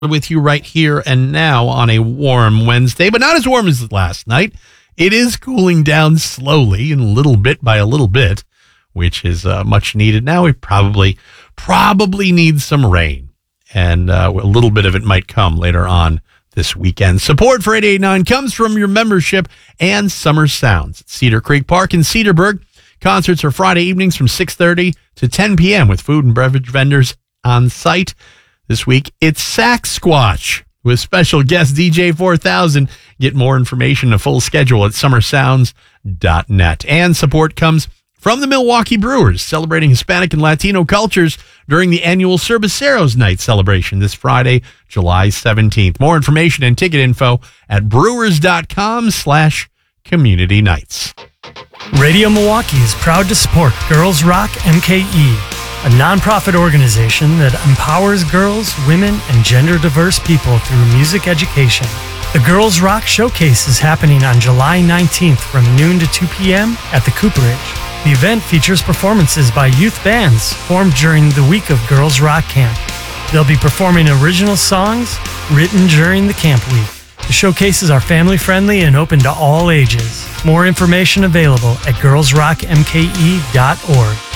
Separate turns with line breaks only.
with you right here and now on a warm Wednesday, but not as warm as last night. It is cooling down slowly and little bit by a little bit, which is much needed now. We probably need some rain, and a little bit of it might come later on this weekend. Support for 889 comes from your membership and Summer Sounds at Cedar Creek Park in Cedarburg. Concerts are Friday evenings from 6:30 to 10 p.m. with food and beverage vendors on site. This week, it's Sax Squatch with special guest DJ 4000. Get more information and a full schedule at summersounds.net. And support comes from the Milwaukee Brewers, celebrating Hispanic and Latino cultures during the annual Cerveceros Night celebration this Friday, July 17th. More information and ticket info at brewers.com/community nights.
Radio Milwaukee is proud to support Girls Rock MKE, a nonprofit organization that empowers girls, women, and gender-diverse people through music education. The Girls Rock Showcase is happening on July 19th from noon to 2 p.m. at the Cooperage. The event features performances by youth bands formed during the week of Girls Rock Camp. They'll be performing original songs written during the camp week. The showcases are family-friendly and open to all ages. More information available at girlsrockmke.org.